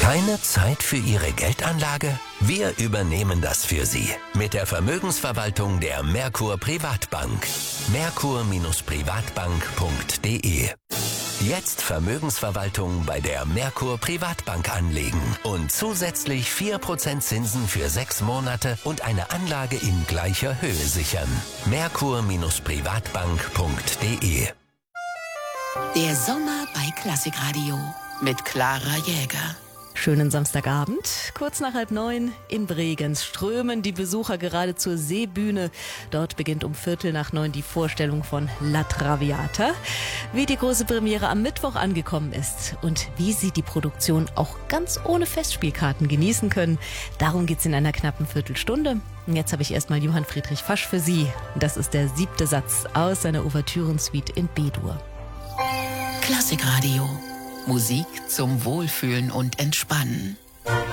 Keine Zeit für Ihre Geldanlage? Wir übernehmen das für Sie. Mit der Vermögensverwaltung der Merkur Privatbank. Merkur-Privatbank.de. Jetzt Vermögensverwaltung bei der Merkur Privatbank anlegen und zusätzlich 4% Zinsen für 6 Monate und eine Anlage in gleicher Höhe sichern. Merkur-Privatbank.de. Der Sommer bei Klassikradio mit Clara Jäger. Schönen Samstagabend, kurz nach 8:30 in Bregenz strömen die Besucher gerade zur Seebühne. Dort beginnt um 8:45 die Vorstellung von La Traviata. Wie die große Premiere am Mittwoch angekommen ist und wie Sie die Produktion auch ganz ohne Festspielkarten genießen können, darum geht's in einer knappen Viertelstunde. Und jetzt habe ich erstmal Johann Friedrich Fasch für Sie. Das ist der 7. Satz aus seiner Ouvertürensuite in B-Dur. Klassikradio. Musik zum Wohlfühlen und Entspannen.